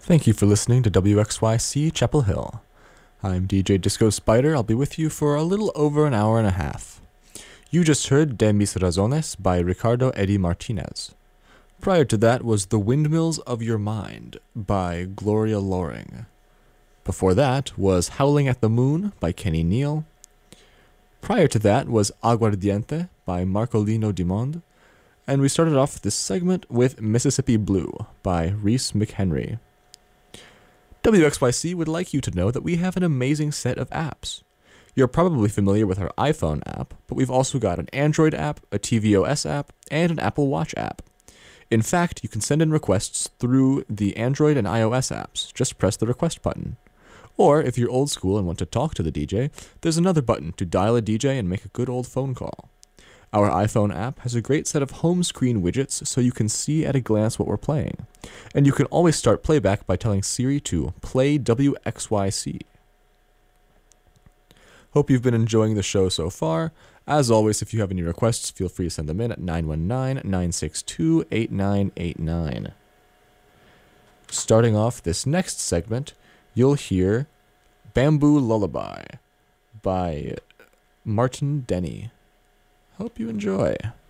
Thank you for listening to WXYC Chapel Hill. I'm DJ Disco Spider. I'll be with you for a little over an hour and a half. You just heard De Mis Razones by Ricardo Eddie Martinez. Prior to that was The Windmills of Your Mind by Gloria Loring. Before that was Howling at the Moon by Kenny Neal. Prior to that was Aguardiente by Marcolino Dimond. And we started off this segment with Mississippi Blue by Reese McHenry. WXYC would like you to know that we have an amazing set of apps. You're probably familiar with our iPhone app, but we've also got an Android app, a tvOS app, and an Apple Watch app. In fact, you can send in requests through the Android and iOS apps. Just press the request button. Or, if you're old school and want to talk to the DJ, there's another button to dial a DJ and make a good old phone call. Our iPhone app has a great set of home screen widgets so you can see at a glance what we're playing. And you can always start playback by telling Siri to play WXYC. Hope you've been enjoying the show so far. As always, if you have any requests, feel free to send them in at 919-962-8989. Starting off this next segment, you'll hear Bamboo Lullaby by Martin Denny. Hope you enjoy.